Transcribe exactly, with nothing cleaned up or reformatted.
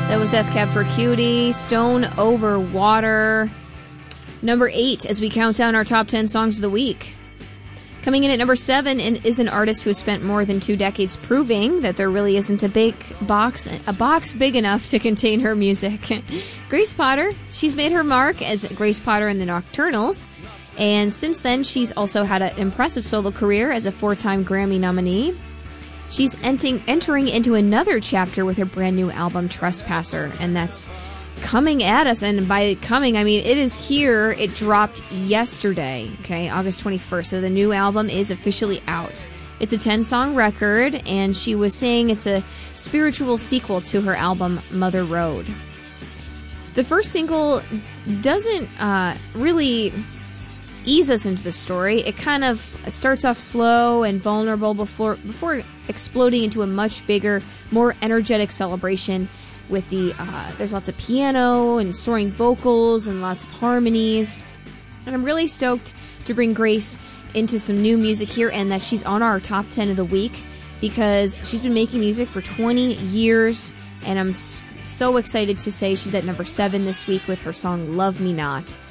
That was Death Cab for Cutie, Stone Over Water. Number eight, as we count down our top ten songs of the week. Coming in at number seven is an artist who has spent more than two decades proving that there really isn't a big box, a box big enough to contain her music. Grace Potter, she's made her mark as Grace Potter and the Nocturnals. And since then, she's also had an impressive solo career as a four-time Grammy nominee. She's entering, entering into another chapter with her brand new album, Trespasser, and that's coming at us. And by coming, I mean it is here. It dropped yesterday, okay, August twenty-first. So the new album is officially out. It's a ten-song record, and she was saying it's a spiritual sequel to her album, Mother Road. The first single doesn't uh, really ease us into the story. It kind of starts off slow and vulnerable before before exploding into a much bigger, more energetic celebration with the, uh, there's lots of piano and soaring vocals and lots of harmonies. And I'm really stoked to bring Grace into some new music here and that she's on our top ten of the week because she's been making music for twenty years, and I'm so excited to say she's at number seven this week with her song Love Me Not.